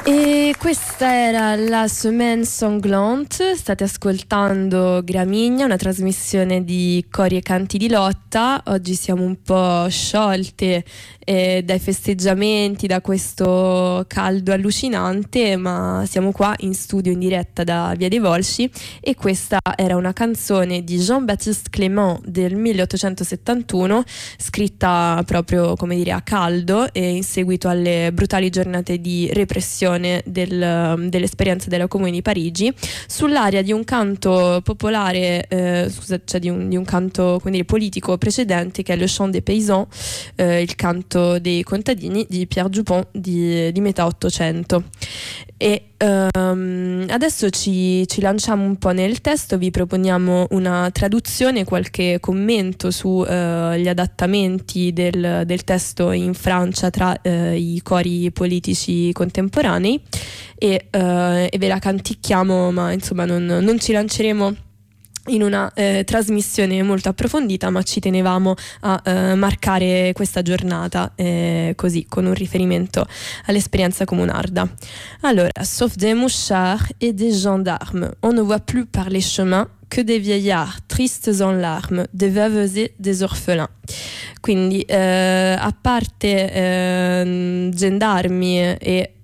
E questa era la Semaine Sanglante, state ascoltando Gramigna, una trasmissione di cori e canti di lotta. Oggi siamo un po' sciolte dai festeggiamenti, da questo caldo allucinante, ma siamo qua in studio in diretta da Via dei Volsci e questa era una canzone di Jean-Baptiste Clément del 1871, scritta proprio, come dire, a caldo e in seguito alle brutali giornate di repressione dell'esperienza della Comune di Parigi, sull'aria di un canto popolare, cioè di un canto, come dire, politico precedente, che è Le Chant des Paysans, il canto dei contadini di Pierre Dupont di metà Ottocento. E adesso ci lanciamo un po' nel testo, vi proponiamo una traduzione, qualche commento su gli adattamenti del testo in Francia tra i cori politici contemporanei e ve la canticchiamo, ma insomma non ci lanceremo in una trasmissione molto approfondita, ma ci tenevamo a marcare questa giornata così, con un riferimento all'esperienza comunarda. Allora, sauf des mouchards et des gendarmes, on ne voit plus par les chemins que des vieillards tristes en larmes, des veuves et des orphelins. Quindi a parte gendarmi e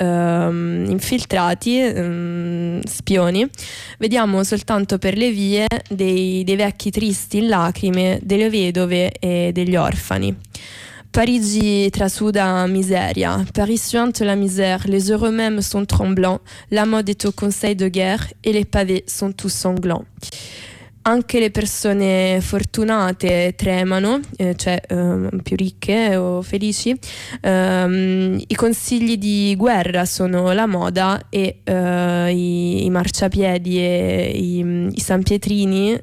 infiltrati, spioni, vediamo soltanto per le vie dei vecchi tristi in lacrime, delle vedove e degli orfani. Parigi trasuda miseria, Paris suinte la misère, les heureux mêmes sont tremblants, la mode est au conseil de guerre et les pavés sont tous sanglants. Anche le persone fortunate tremano, cioè più ricche o felici, i consigli di guerra sono la moda e i marciapiedi e i sanpietrini,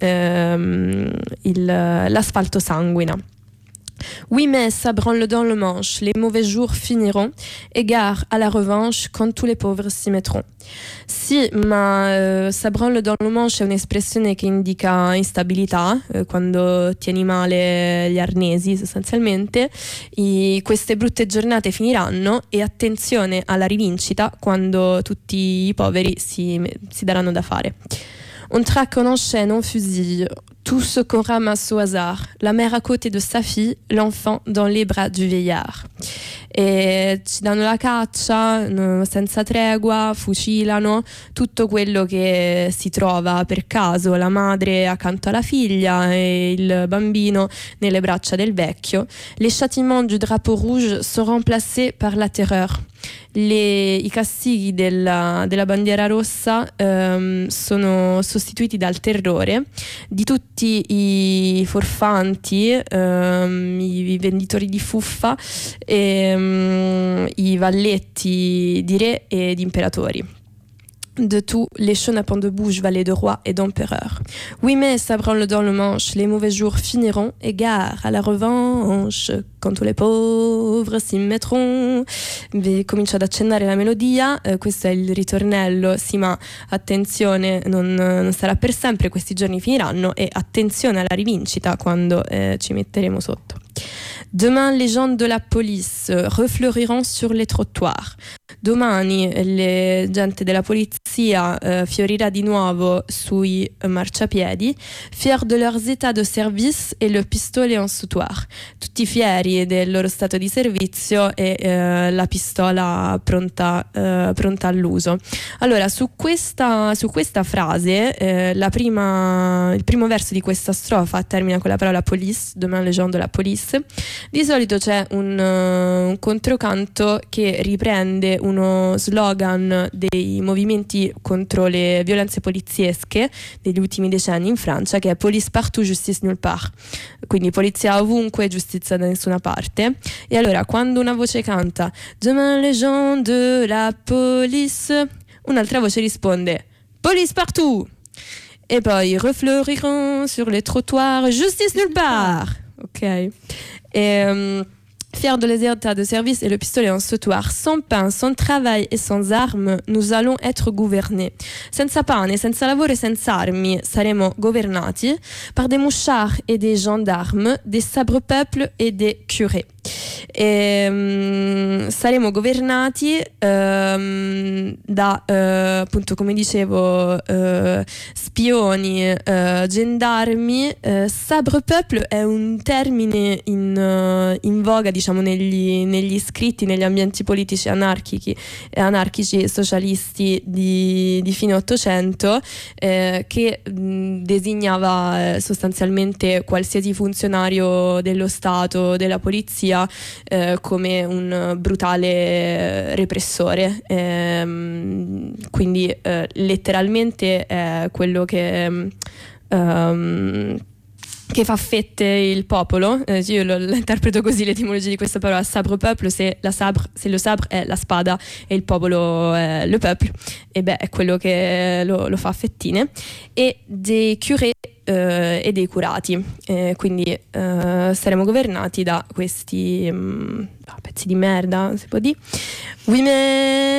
l'asfalto sanguina. Oui, mais ça branle dans le manche, les mauvais jours finiront, et gare à la revanche quand tous les pauvres s'y mettront. Sì, ma ça branle dans le manche è un'espressione che indica instabilità, quando tieni male gli arnesi sostanzialmente. Queste brutte giornate finiranno e attenzione alla rivincita quando tutti i poveri si daranno da fare. On traque, on enchaîne, on fusille tout ce qu'on ramasse au hasard, la mère à côté de sa fille, l'enfant dans les bras du vieillard. E ci danno la caccia senza tregua, fucilano tutto quello che si trova per caso, la madre accanto alla figlia e il bambino nelle braccia del vecchio. Les châtiments du drapeau rouge sont remplacés par la terreur. I castighi della bandiera rossa sono sostituiti dal terrore di tutti i forfanti, i venditori di fuffa e i valletti di re e di imperatori. De tous les chenapans de bouche, valets de rois et d'empereurs. Oui, mais ça branle dans le manche, les mauvais jours finiront, et gare à la revanche, quand tous les pauvres si mettront. Comincia ad accennare la melodia, questo è il ritornello, sì, ma attenzione, non sarà per sempre, questi giorni finiranno, e attenzione alla rivincita quando ci metteremo sotto. Demain, les gens de la police refleuriront sur les trottoirs. Domani le gente della polizia fiorirà di nuovo sui marciapiedi, fiers de leurs états de service et le pistolet en sautoir. Tutti fieri del loro stato di servizio e la pistola pronta all'uso. Allora, su questa frase, il primo verso di questa strofa termina con la parola police, demain les gens de la police. Di solito c'è un controcanto che riprende uno slogan dei movimenti contro le violenze poliziesche degli ultimi decenni in Francia, che è police partout, justice nulle part, quindi polizia ovunque, giustizia da nessuna parte. E allora, quando una voce canta demain les gens de la police, un'altra voce risponde police partout, e poi refleuriront sur les trottoirs, justice nulle part. Ok. Fiers de les états de service et le pistolet en sautoir, sans pain, sans travail et sans armes, nous allons être gouvernés. Senza pane, senza lavoro e senza armi saremo governati par des mouchards et des gendarmes, des sabre-peuples et des curés. Saremo governati da, appunto, come dicevo, spioni, gendarmi. Sabre peuple è un termine in voga, diciamo, negli scritti, negli ambienti politici anarchici socialisti di fine Ottocento, che designava sostanzialmente qualsiasi funzionario dello Stato, della polizia, come un brutale repressore. Quindi letteralmente è quello che fa fette il popolo. Io lo interpreto così, l'etimologia di questa parola sabre peuple, se le sabre è la spada e il popolo è le peuple, e beh, è quello che lo fa a fettine. E dei curé e dei curati, quindi saremo governati da questi pezzi di merda, si può dire. Oui, mais